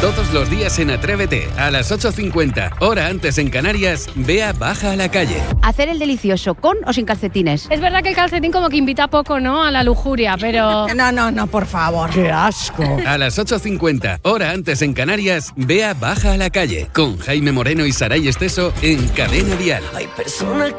Todos los días en Atrévete, a las 8:50, hora antes en Canarias, Bea baja a la calle. Hacer el delicioso con o sin calcetines. Es verdad que el calcetín como que invita poco, ¿no?, a la lujuria, pero... No, por favor. ¡Qué asco! A las 8:50, hora antes en Canarias, Bea baja a la calle, con Jaime Moreno y Saray Esteso en Cadena Dial. Hay personas